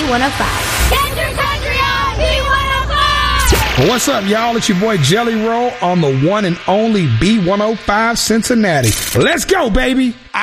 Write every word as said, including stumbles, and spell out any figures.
one oh five. Get your country on B one oh five! What's up, y'all? It's your boy Jelly Roll on the one and only B one oh five Cincinnati. Let's go, baby!